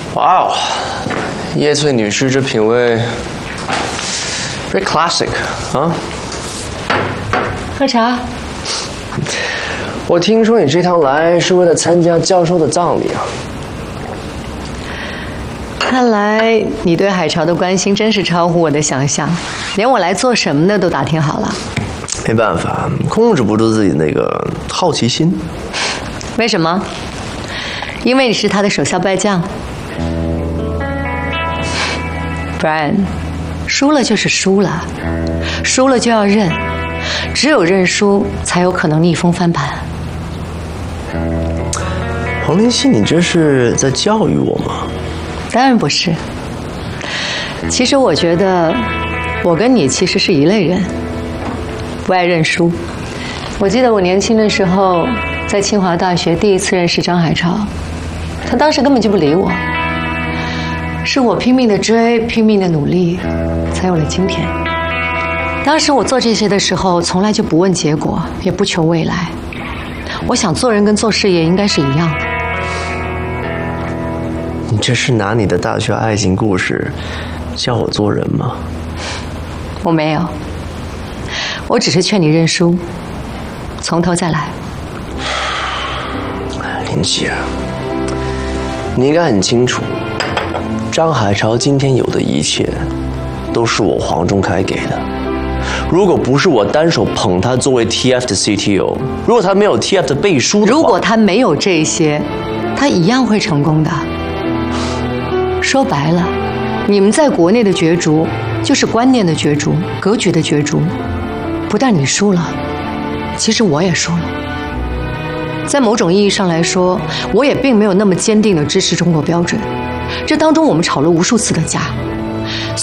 哇哦，叶翠女士这品味 very classic 啊！ 喝茶。 我听说你这趟来是为了参加教授的葬礼啊。 看来你对海潮的关心真是超乎我的想象，连我来做什么的都打听好了。 没办法，控制不住自己那个好奇心。 为什么？因为你是他的手下败将。Brian， 输了就是输了，输了就要认，只有认输才有可能逆风翻盘。 黄林熙，你这是在教育我吗？ 当然不是。其实我觉得，我跟你其实是一类人，不爱认输。我记得我年轻的时候，在清华大学第一次认识张海潮，他当时根本就不理我，是我拼命的追，拼命的努力，才有了今天。当时我做这些的时候，从来就不问结果，也不求未来。我想做人跟做事业应该是一样的。 你这是拿你的大学爱情故事教我做人吗？ 我没有，我只是劝你认输，从头再来。 林熙啊，你应该很清楚，张海潮今天有的一切，都是我黄仲开给的。如果不是我单手捧他作为 TF 的 CTO， 如果他没有 TF 的背书的话， 如果他没有这些，他一样会成功的。说白了，你们在国内的角逐，就是观念的角逐，格局的角逐。不但你输了，其实我也输了。在某种意义上来说，我也并没有那么坚定地支持中国标准。这当中我们吵了无数次的架。